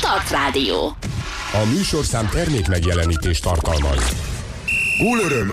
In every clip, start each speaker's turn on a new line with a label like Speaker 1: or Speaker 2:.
Speaker 1: Startrádió.
Speaker 2: A műsorszám termék megjelenítést tartalmaz.
Speaker 3: Gólöröm!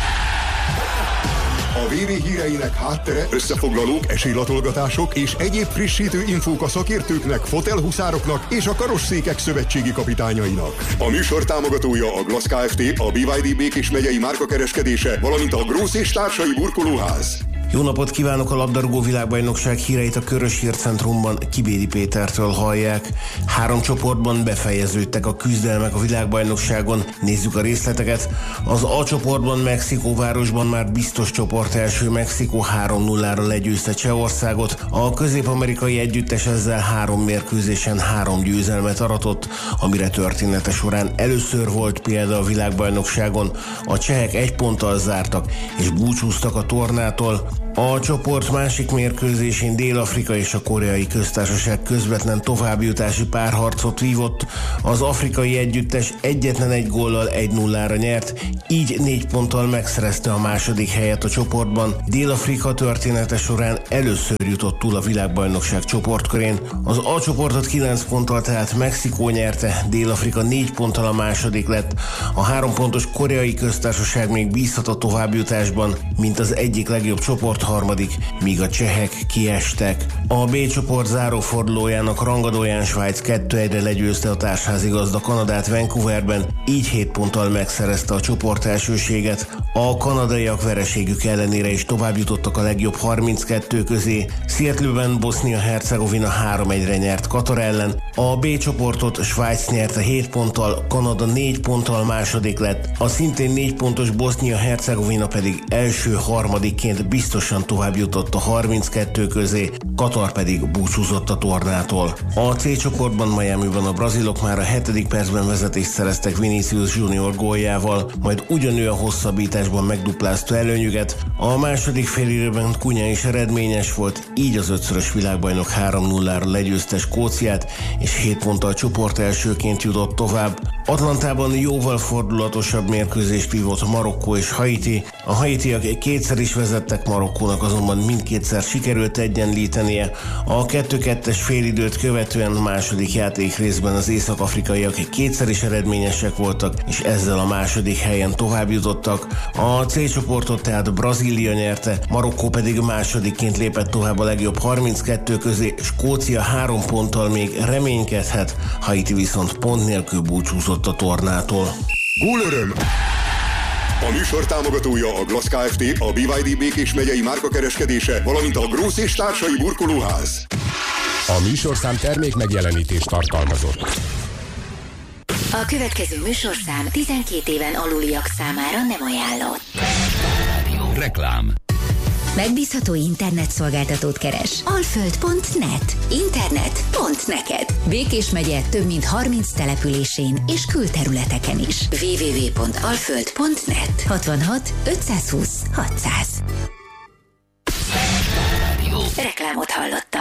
Speaker 3: A VB híreinek háttere, összefoglalók, esélylatolgatások és egyéb frissítő infók a szakértőknek, fotelhuszároknak és a karosszékek szövetségi kapitányainak. A műsor támogatója a Glass Kft., a BYD Békés megyei márkakereskedése, valamint a Grósz és társai burkolóház.
Speaker 4: Jó napot kívánok! A labdarúgó világbajnokság híreit a Körös Hírcentrumban Kibédi Pétertől hallják. 3 csoportban befejeződtek a küzdelmek a világbajnokságon. Nézzük a részleteket. Az A csoportban Mexikóvárosban már biztos csoport első Mexikó 3-0-ra legyőzte Csehországot. A közép-amerikai együttes ezzel 3 mérkőzésen 3 győzelmet aratott, amire története során először volt példa a világbajnokságon. A csehek 1 ponttal zártak és búcsúztak a tornától. A csoport másik mérkőzésén Dél-Afrika és a Koreai Köztársaság közvetlen továbbjutási párharcot vívott. Az afrikai együttes egyetlen 1 góllal 1-0-ra nyert, így 4 ponttal megszerezte a második helyet a csoportban. Dél-Afrika története során először jutott túl a világbajnokság csoportkörén. Az A csoportot 9 ponttal tehát Mexikó nyerte, Dél-Afrika 4 ponttal a második lett. A 3 pontos Koreai Köztársaság még bízhat a továbbjutásban, mint az egyik legjobb csoport harmadik, míg a csehek kiestek. A B csoport zárófordulójának rangadóján Svájc 2-1-re legyőzte a társházigazda Kanadát Vancouverben, így 7 ponttal megszerezte a csoport elsőséget. A kanadaiak vereségük ellenére is továbbjutottak a legjobb 32 közé. Seattle-ben Bosznia-Hercegovina 3-1-re nyert Katar ellen. A B csoportot Svájc nyerte 7 ponttal, Kanada 4 ponttal második lett, a szintén 4 pontos Bosznia-Hercegovina pedig első harmadikként biztosan tovább jutott a 32 közé, Katar pedig búcsúzott a tornától. A C csoportban Miamiban a brazilok már a 7. percben vezetést szereztek Vinicius Junior góljával, majd ugyanő a hosszabbításban megduplázta előnyüket. A második félidőben Cunha is eredményes volt, így az 5-szörös világbajnok 3-0-ra legyőzte Skóciát, és 7 ponttal csoport elsőként jutott tovább. Atlantában jóval fordulatosabb mérkőzést vívott Marokkó és Haiti. A haitiak kétszer is vezettek, Marokkónak azonban mindkétszer sikerült egyenlítenie. A 2-2-es félidőt követően második játékrészben az észak-afrikaiak kétszer is eredményesek voltak, és ezzel a második helyen tovább jutottak. A C csoportot tehát Brazília nyerte, Marokkó pedig másodikként lépett tovább a legjobb 32 közé, Skócia 3 ponttal még reménykedhet, Haiti viszont pont nélkül búcsúzott a tornától.
Speaker 3: Gólöröm! A műsor támogatója a Glass Kft., a BYD Békés megyei márkakereskedése, valamint a Grósz és társai burkolóház.
Speaker 2: A műsorszám termék megjelenítést tartalmazott.
Speaker 1: A következő műsorszám 12 éven aluliak számára nem ajánlott.
Speaker 5: Reklám.
Speaker 6: Megbízható internetszolgáltatót keres. Alföld.net. Internet pont neked. Békés megye több mint 30 településén és külterületeken is.
Speaker 1: www.alföld.net
Speaker 6: 66 520 600.
Speaker 1: Reklámot hallottak.